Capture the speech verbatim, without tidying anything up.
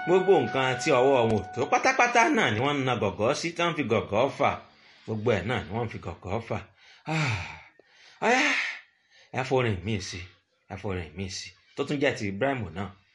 gbogbo nǹkan tí ọwọ́ wọn ò tó pátápátá náà ni wọ́n ń na gọ̀gọ́ sí tí wọ́n fi gọ̀gọ́ fà gbogbo ẹ̀ náà ni wọ́n fi gọ̀gọ́ fà. Ọ̀yá ẹ forin míì sí ẹ forin míì sí tó tún jẹ́ ti Ibrahim náà.